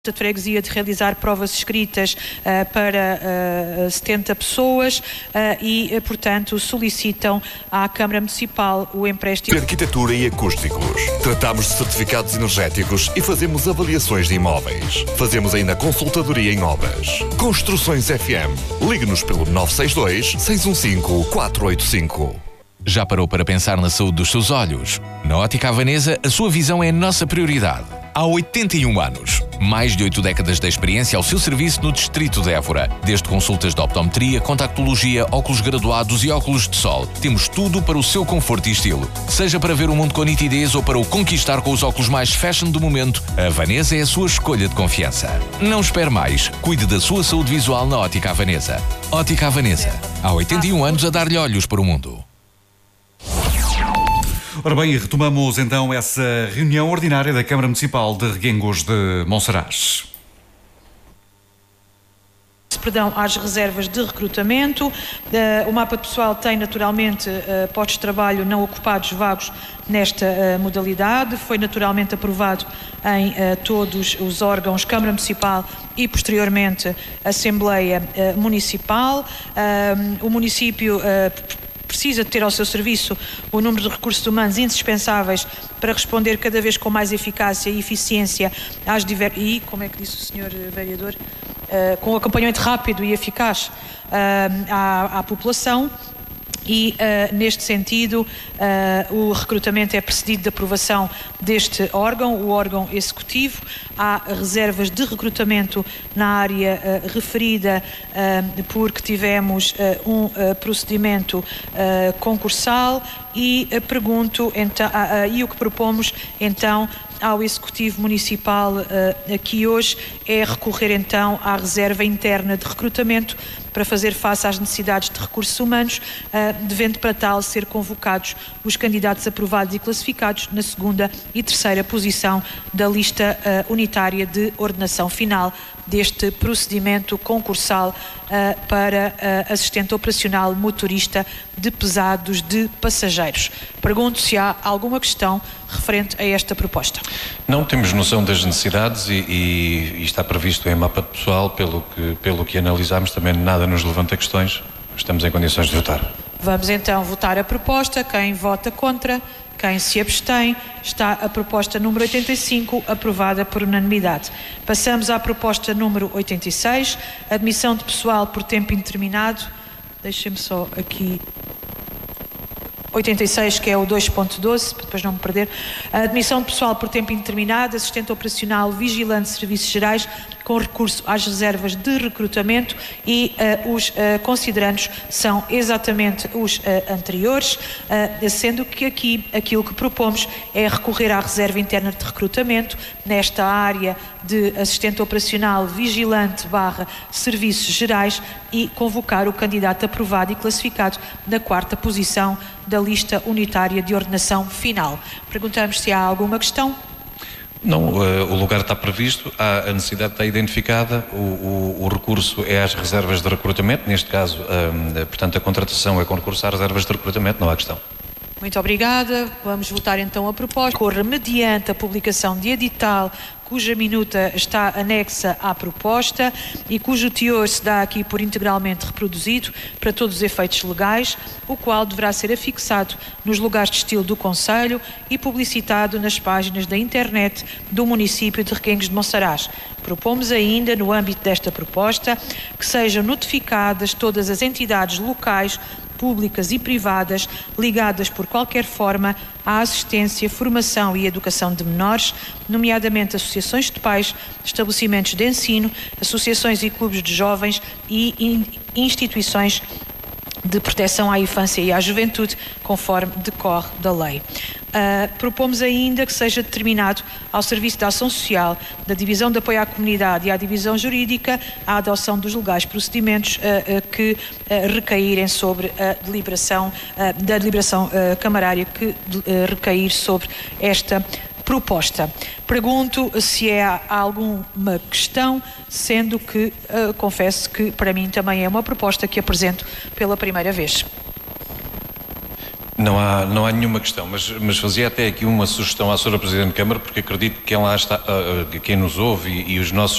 de freguesia de realizar provas escritas para 70 pessoas e, portanto, solicitam à Câmara Municipal o empréstimo. Arquitetura e acústicos. Tratamos de certificados energéticos e fazemos avaliações de imóveis. Fazemos ainda consultadoria em obras. Construções FM. Ligue-nos pelo 962-615-485. Já parou para pensar na saúde dos seus olhos? Na Ótica Havanesa, a sua visão é a nossa prioridade. Há 81 anos, mais de 8 décadas de experiência ao seu serviço no Distrito de Évora. Desde consultas de optometria, contactologia, óculos graduados e óculos de sol. Temos tudo para o seu conforto e estilo. Seja para ver o mundo com nitidez ou para o conquistar com os óculos mais fashion do momento, a Havanesa é a sua escolha de confiança. Não espere mais. Cuide da sua saúde visual na Ótica Havanesa. Ótica Havanesa. Há 81 anos a dar-lhe olhos para o mundo. Ora bem, retomamos então essa reunião ordinária da Câmara Municipal de Reguengos de Monsaraz. Às reservas de recrutamento. O mapa pessoal tem naturalmente postos de trabalho não ocupados vagos nesta modalidade. Foi naturalmente aprovado em todos os órgãos, Câmara Municipal e posteriormente Assembleia Municipal. O município precisa de ter ao seu serviço o número de recursos humanos indispensáveis para responder cada vez com mais eficácia e eficiência e, como é que disse o Sr. Vereador, com acompanhamento rápido e eficaz à população. E, neste sentido, o recrutamento é precedido de aprovação deste órgão, o órgão executivo. Há reservas de recrutamento na área referida, porque tivemos um procedimento concursal e pergunto, então, e o que propomos, então, ao Executivo Municipal aqui hoje é recorrer então à reserva interna de recrutamento para fazer face às necessidades de recursos humanos, devendo para tal ser convocados os candidatos aprovados e classificados na segunda e terceira posição da lista unitária de ordenação final deste procedimento concursal para assistente operacional motorista de pesados de passageiros. Pergunto se há alguma questão referente a esta proposta. Não, temos noção das necessidades e está previsto em mapa pessoal, pelo que analisámos, também nada nos levanta questões, estamos em condições de votar. Vamos então votar a proposta. Quem vota contra? Quem se abstém? Está a proposta número 85 aprovada por unanimidade. Passamos à proposta número 86, admissão de pessoal por tempo indeterminado. Deixem-me só aqui... 86, que é o 2.12, para depois não me perder. A admissão de pessoal por tempo indeterminado, assistente operacional, vigilante de serviços gerais, com recurso às reservas de recrutamento e os considerandos são exatamente os anteriores, sendo que aqui aquilo que propomos é recorrer à reserva interna de recrutamento nesta área de assistente operacional, vigilante / serviços gerais e convocar o candidato aprovado e classificado na quarta posição da lista unitária de ordenação final. Perguntamos se há alguma questão. Não, o lugar está previsto, a necessidade está identificada, o recurso é às reservas de recrutamento, neste caso, portanto, a contratação é concurso às reservas de recrutamento, não há questão. Muito obrigada. Vamos votar então a proposta. Corre mediante a publicação de edital cuja minuta está anexa à proposta e cujo teor se dá aqui por integralmente reproduzido para todos os efeitos legais, o qual deverá ser afixado nos lugares de estilo do Conselho e publicitado nas páginas da internet do município de Reguengos de Monsaraz. Propomos ainda, no âmbito desta proposta, que sejam notificadas todas as entidades locais, públicas e privadas ligadas por qualquer forma à assistência, formação e educação de menores, nomeadamente associações de pais, estabelecimentos de ensino, associações e clubes de jovens e instituições de proteção à infância e à juventude, conforme decorre da lei. Propomos ainda que seja determinado ao Serviço de Ação Social, da Divisão de Apoio à Comunidade e à Divisão Jurídica a adoção dos legais procedimentos que recaírem sobre a deliberação camarária que recair sobre esta proposta. Pergunto se há alguma questão, sendo que confesso que para mim também é uma proposta que apresento pela primeira vez. Não há nenhuma questão, mas fazia até aqui uma sugestão à Sra. Presidente de Câmara, porque acredito que quem lá está, quem nos ouve e os nossos